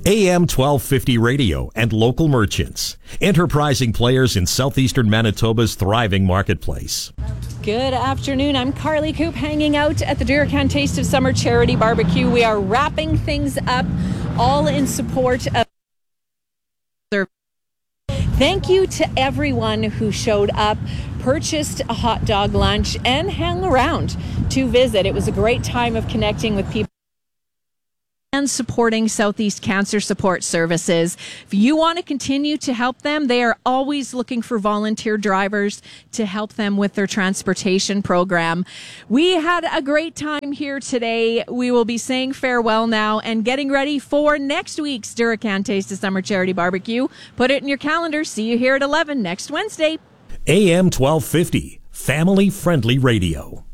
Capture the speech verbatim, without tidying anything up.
A M twelve fifty radio and local merchants. Enterprising players in southeastern Manitoba's thriving marketplace. Good afternoon. I'm Carly Coop, hanging out at the Durican Taste of Summer Charity Barbecue. We are wrapping things up, all in support of... Thank you to everyone who showed up, purchased a hot dog lunch, and hung around to visit. It was a great time of connecting with people and supporting Southeast Cancer Support Services. If you want to continue to help them, they are always looking for volunteer drivers to help them with their transportation program. We had a great time here today. We will be saying farewell now and getting ready for next week's Durican Taste of Summer Charity Barbecue. Put it in your calendar. See you here at eleven next Wednesday. A M twelve fifty, family-friendly radio.